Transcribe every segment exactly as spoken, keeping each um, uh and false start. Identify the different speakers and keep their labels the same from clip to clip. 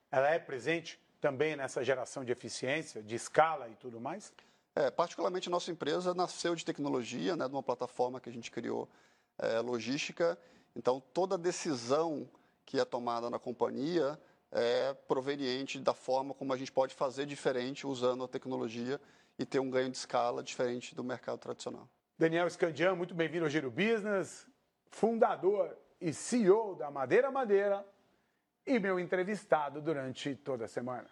Speaker 1: ela é presente também nessa geração de eficiência, de escala e tudo mais?
Speaker 2: É, particularmente a nossa empresa nasceu de tecnologia, né, de uma plataforma que a gente criou, é, logística. Então, toda decisão que é tomada na companhia é proveniente da forma como a gente pode fazer diferente usando a tecnologia e ter um ganho de escala diferente do mercado tradicional.
Speaker 1: Daniel Scandian, muito bem-vindo ao Giro Business, fundador e C E O da Madeira Madeira e meu entrevistado durante toda a semana.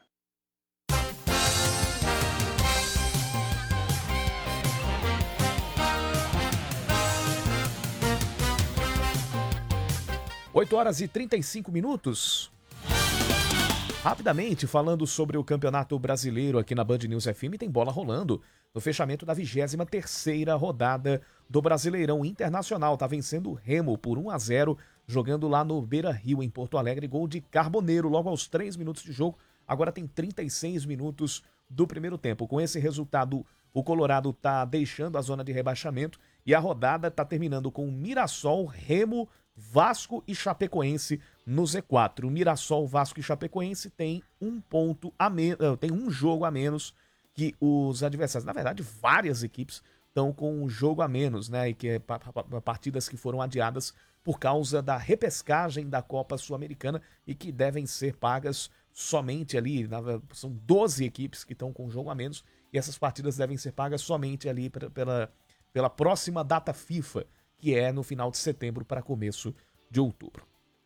Speaker 3: oito horas e trinta e cinco minutos. Rapidamente, falando sobre o Campeonato Brasileiro aqui na Band News F M, tem bola rolando no fechamento da vigésima terceira rodada do Brasileirão Internacional. Tá vencendo o Remo por um a zero, jogando lá no Beira-Rio, em Porto Alegre, gol de Carboneiro, logo aos três minutos de jogo. Agora tem trinta e seis minutos do primeiro tempo. Com esse resultado, o Colorado tá deixando a zona de rebaixamento e a rodada tá terminando com Mirassol, Remo, Vasco e Chapecoense no Z quatro. Mirassol, Vasco e Chapecoense tem um ponto a menos, tem um jogo a menos que os adversários. Na verdade, várias equipes estão com um jogo a menos, né? E que é partidas que foram adiadas por causa da repescagem da Copa Sul-Americana e que devem ser pagas somente ali. São doze equipes que estão com um jogo a menos e essas partidas devem ser pagas somente ali pela, pela próxima data FIFA, que é no final de setembro para começo de outubro.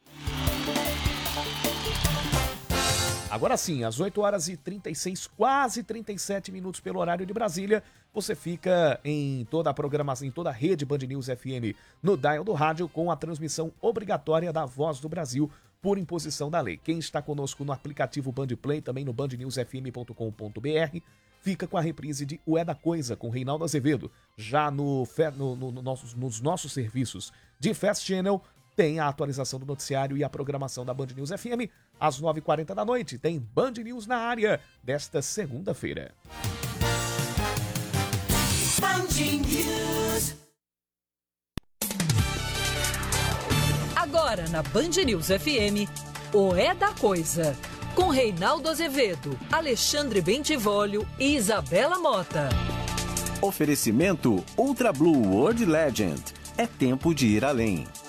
Speaker 3: Agora sim, às oito horas e trinta e seis, quase trinta e sete minutos pelo horário de Brasília, você fica em toda a programação, em toda a rede Band News F M no dial do rádio com a transmissão obrigatória da Voz do Brasil por imposição da lei. Quem está conosco no aplicativo Band Play, também no band news f m ponto com ponto b r, fica com a reprise de O É da Coisa, com Reinaldo Azevedo. Já no, no, no, no nossos, nos nossos serviços de Fast Channel, tem a atualização do noticiário e a programação da Band News F M. Às nove e quarenta da noite, tem Band News na área, desta segunda-feira.
Speaker 4: Band News. Agora na Band News F M, O É da Coisa, com Reinaldo Azevedo, Alexandre Bentivolio e Isabela Mota.
Speaker 5: Oferecimento Ultra Blue World Legend. É tempo de ir além.